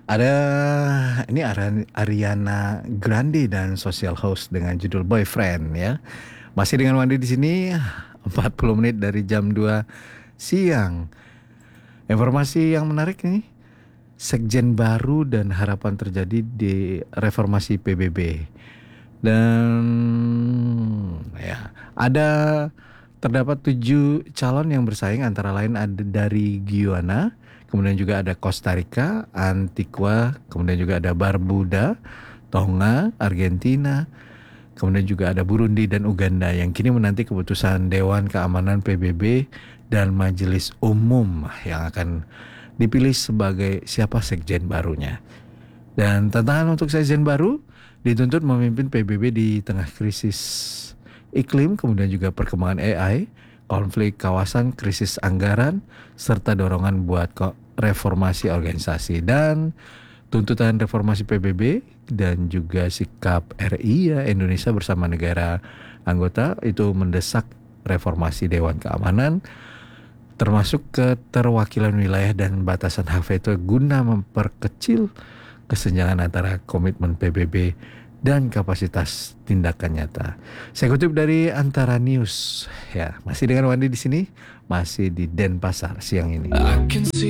Ada ini Ariana Grande dan Social Host dengan judul Boyfriend ya. Masih dengan Wandi di sini 40 menit dari jam 2 siang. Informasi yang menarik nih. Sekjen baru dan harapan terjadi di reformasi PBB. Dan ya, terdapat 7 calon yang bersaing, antara lain ada dari Guyana, kemudian juga ada Costa Rica, Antigua, kemudian juga ada Barbuda, Tonga, Argentina, kemudian juga ada Burundi dan Uganda yang kini menanti keputusan Dewan Keamanan PBB dan Majelis Umum yang akan dipilih sebagai siapa sekjen barunya. Dan tantangan untuk sekjen baru dituntut memimpin PBB di tengah krisis iklim, kemudian juga perkembangan AI, konflik kawasan, krisis anggaran, serta dorongan buat reformasi organisasi. Dan tuntutan reformasi PBB dan juga sikap RI ya, Indonesia bersama negara anggota itu mendesak reformasi Dewan Keamanan, termasuk keterwakilan wilayah dan batasan hak veto guna memperkecil kesenjangan antara komitmen PBB dan kapasitas tindakan nyata. Saya kutip dari Antara News ya. Masih dengan Wandi di sini, masih di Denpasar siang ini.